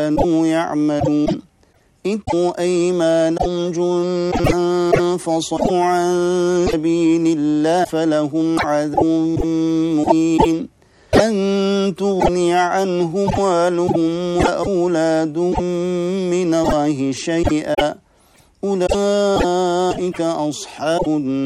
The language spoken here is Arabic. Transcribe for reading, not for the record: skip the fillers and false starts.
كانوا يعملون اتقوا أيمانهم جنة فصدوا عن سبيل الله فلهم عذاب مهين لن تغني عنهم أموالهم وأولادهم من الله شيئا أولئك أصحاب النار